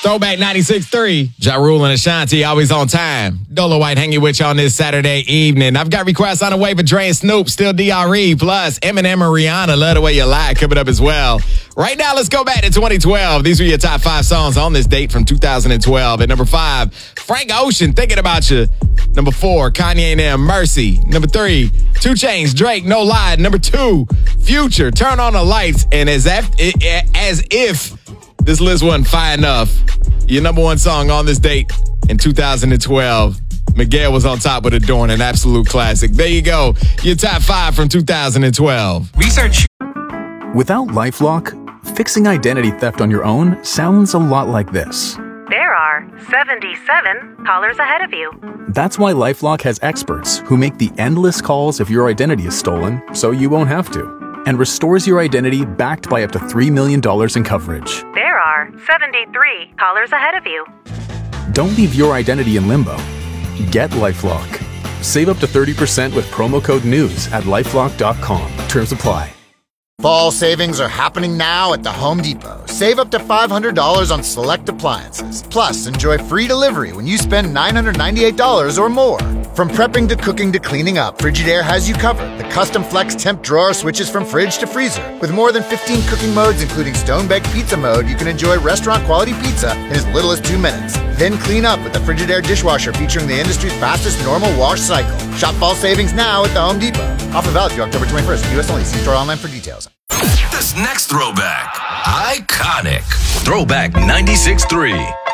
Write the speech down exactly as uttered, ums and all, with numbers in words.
Throwback ninety-six point three. Ja Rule and Ashanti, always on time. Dolo White hanging with you on this Saturday evening. I've got requests on the way for Dre and Snoop, still D R E, plus Eminem and Rihanna, Love the Way You Lie, coming up as well. Right now, let's go back to twenty twelve. These were your top five songs on this date from two thousand twelve. At number five, Frank Ocean, Thinking About You. Number four, Kanye and M, Mercy. Number three, two Chainz, Drake, No Lie. Number two, Future, Turn On the Lights. And as if, as if this list wasn't fire enough, your number one song on this date in two thousand twelve, Miguel was on top with Adorn, an absolute classic. There you go, your top five from two thousand twelve. Research. Without LifeLock, fixing identity theft on your own sounds a lot like this. There are seventy-seven callers ahead of you. That's why LifeLock has experts who make the endless calls if your identity is stolen, so you won't have to, and restores your identity backed by up to three million dollars in coverage. There are seventy-three callers ahead of you. Don't leave your identity in limbo. Get LifeLock. Save up to thirty percent with promo code NEWS at lifelock dot com. Terms apply. Fall savings are happening now at the Home Depot. Save up to five hundred dollars on select appliances. Plus, enjoy free delivery when you spend nine hundred ninety-eight dollars or more. From prepping to cooking to cleaning up, Frigidaire has you covered. The custom flex temp drawer switches from fridge to freezer. With more than fifteen cooking modes, including stone-baked pizza mode, you can enjoy restaurant-quality pizza in as little as two minutes. Then clean up with the Frigidaire dishwasher featuring the industry's fastest normal wash cycle. Shop fall savings now at the Home Depot. Offer valid through October twenty-first. U S only. See store online for details. This next throwback, iconic. Throwback ninety-six point three.